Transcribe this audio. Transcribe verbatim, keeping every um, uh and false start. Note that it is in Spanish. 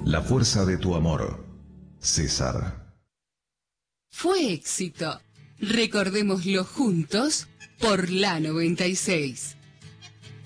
La fuerza de tu amor. César. Fue éxito. Recordémoslo juntos por la noventa y seis.